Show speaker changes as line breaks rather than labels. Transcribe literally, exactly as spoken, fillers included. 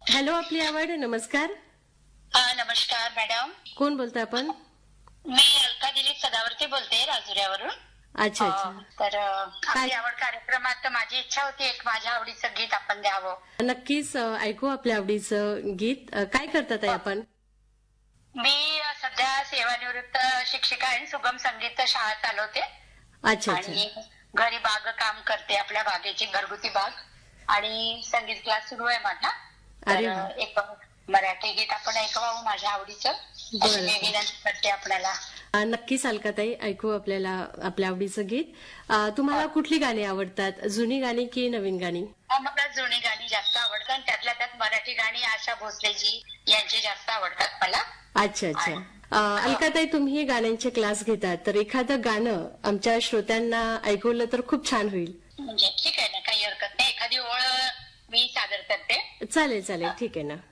Hello, आपली आवड. नमस्कार.
हा, नमस्कार मॅडम.
कोण बोलतोय आपण?
मी अलका दिलीप सदावर्ती बोलते राजुऱ्यावरून.
अच्छा अच्छा.
अं, तर अं, आपली आवड कार्यक्रमात माझी इच्छा होती एक माझ्या आवडीचं गीत आपण द्यावं.
नक्कीच अ, ऐकू आपल्या आवडीचं गीत. अ, काय करतात आहे आपण?
मी अं, सध्या सेवानिवृत्त शिक्षिका आहे. सुगम संगीत शाळा चालवते
अच्छा अच्छा.
आणि घरी बाग काम करते, आपल्या बागेची घरगुती बाग, आणि संगीत क्लास सुरू आहे माझा.
अरे
तर
वा.
अं, एक मराठी गीत आपण ऐकवावं माझ्या आवडीचं, अशी
बरं.
मी विनंती करते आपल्याला.
अ, नक्कीच अलकाताई, ऐकू आपल्याला आपल्या आवडीचं गीत. अ, तुम्हाला कुठली गाणी आवडतात? जुनी गाणी की नवीन गाणी?
हा, मला जुनी गाणी जास्त आवडतात आणि त्यातल्या त्यात मराठी गाणी आशा भोसलेजी यांची जास्त आवडतात मला.
अच्छा अच्छा. अ, अलकाताई, तुम्ही गाण्यांचे क्लास घेतात, तर एखादं गाणं आमच्या श्रोत्यांना ऐकवलं तर खूप छान होईल.
म्हणजे ठीक आहे ना, काही हरकत नाही. एखादी ओळ मी सादर करते.
चालेल चालेल, ठीक आहे ना.